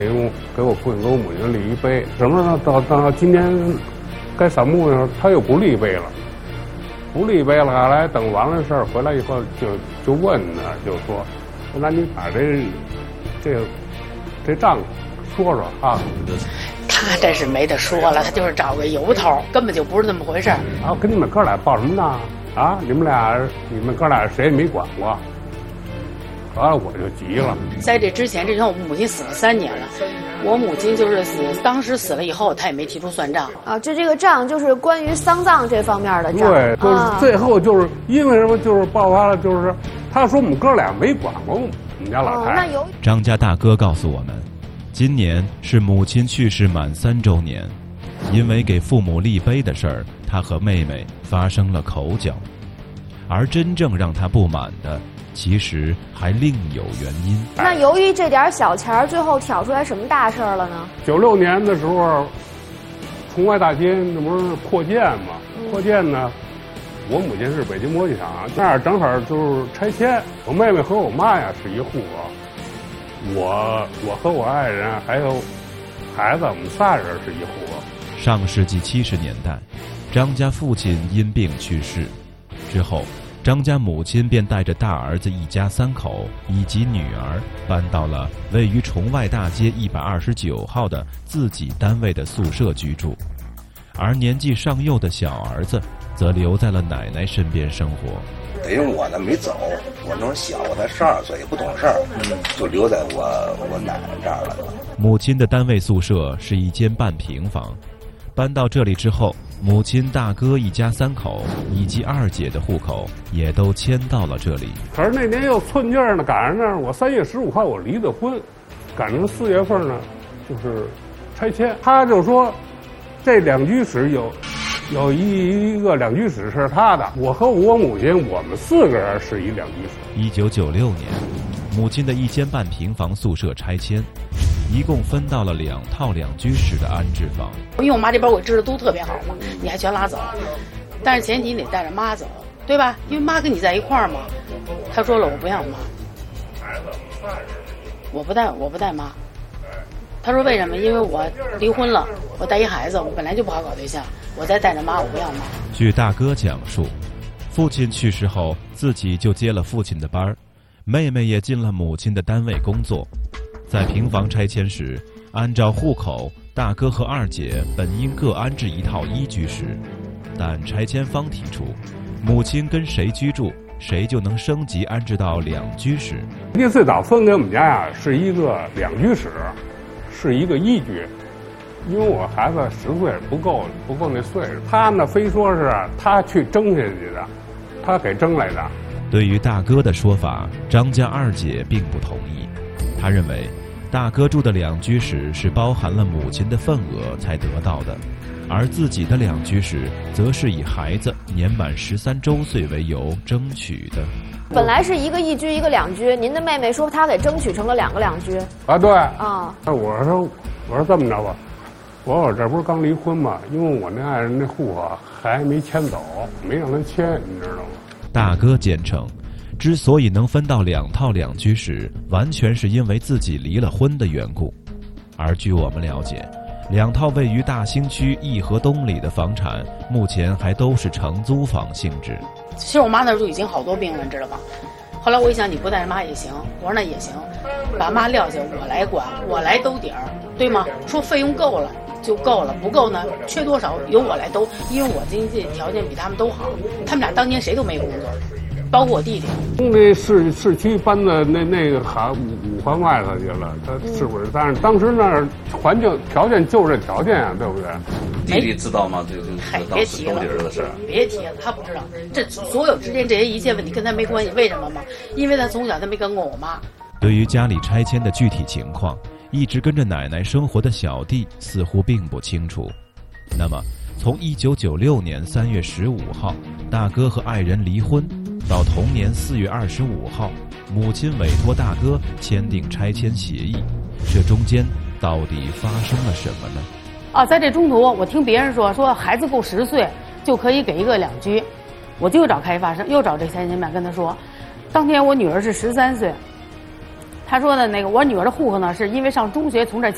因为给我父亲跟我母亲立一碑，什么呢？到今年该扫墓的时候，他又不立碑了，不立碑了。后来等完了事儿回来以后就问呢，就说，那你把这账说说啊。 他这是没得说了，他就是找个由头，根本就不是那么回事儿。 啊，跟你们哥俩报什么呢？啊，你们哥俩谁也没管过。完了我就急了。 在这之前，这我母亲死了3年了，我母亲就是当时死了以后，她也没提出算账啊。这个账就是关于丧葬这方面的账。 对，就是最后就是因为什么，就是爆发了，就是他说我们哥俩没管过我们家老太太。 张家大哥告诉我们，今年是母亲去世满3周年，因为给父母立碑的事儿，他和妹妹发生了口角，而真正让他不满的，其实还另有原因。 那由于这点小钱，最后挑出来什么大事儿了呢 ？96年的时候，崇外大街那不是扩建嘛？扩建呢，我母亲是北京模具厂，那儿正好就是拆迁。我妹妹和我妈呀是一户啊，我和我爱人还有孩子，我们仨人是一户。 上世纪70年代，张家父亲因病去世之后，张家母亲便带着大儿子一家3口以及女儿搬到了位于崇外大街129号的自己单位的宿舍居住，而年纪尚幼的小儿子则留在了奶奶身边生活。 等于我呢没走，我那时候小，我才12岁，也不懂事儿，就留在我奶奶这儿了。 母亲的单位宿舍是一间半平房，搬到这里之后，母亲、大哥一家3口以及二姐的户口也都迁到了这里。 可是那年又寸劲儿呢，赶上那我3月15号我离的婚，赶上4月份呢，就是拆迁。他就说，这2居室有一个2居室是他的，我和我母亲我们4个人是一2居室。 1996年，母亲的一间半平房宿舍拆迁，一共分到了2套2居室的安置房。 因为我妈这边我知道都特别好嘛，你还全拉走，但是前提你得带着妈走，对吧？因为妈跟你在一块儿嘛。他说了，我不让妈，我不带妈。他说为什么？因为我离婚了，我带一孩子，我本来就不好搞对象，我再带着妈，我不要妈。 据大哥讲述，父亲去世后，自己就接了父亲的班，妹妹也进了母亲的单位工作。在平房拆迁时，按照户口，大哥和二姐本应各安置一套1居室，但拆迁方提出，母亲跟谁居住，谁就能升级安置到2居室。 最早分给我们家呀，是一个2居室，是一个1居，因为我孩子10岁不够那岁数，他呢非说是他去争下去的，他给争来的。 对于大哥的说法，张家二姐并不同意，她认为大哥住的2居室是包含了母亲的份额才得到的，而自己的2居室则是以孩子年满13周岁为由争取的。 本来是一个1居一个2居，您的妹妹说她给争取成了2个2居。 啊，对啊。 那我说这么着吧，我这不是刚离婚嘛，因为我那爱人那户啊还没迁走，没让他迁，你知道吗？ 大哥坚称，之所以能分到2套2居室，完全是因为自己离了婚的缘故。而据我们了解，2套位于大兴区义和东里的房产，目前还都是承租房性质。 其实我妈那时候已经好多病了，你知道吗？后来我一想，你不带着妈也行，我说那也行，把妈撂下，我来管，我来兜底儿，对吗？说费用够了就够了，不够呢，缺多少由我来兜，因为我经济条件比他们都好，他们俩当年谁都没工作，包括我弟弟。 从那市区搬到那个五环外头去了，他是不是？但是当时那儿环境条件就是这条件啊，对不对？ 弟弟知道吗？这别提了，别提了，他不知道。这所有之间这些一切问题跟他没关系，为什么吗？因为他从小他没跟过我妈。 对于家里拆迁的具体情况，一直跟着奶奶生活的小弟似乎并不清楚。那么，从1996年3月15号，大哥和爱人离婚，到同年4月25号，母亲委托大哥签订拆迁协议，这中间到底发生了什么呢？ 在这中途，我听别人说孩子够10岁就可以给一个2居，我就找开发商，又找这拆迁办跟他说，当天我女儿是13岁，他说的那个我女儿的户口呢，是因为上中学从这儿迁。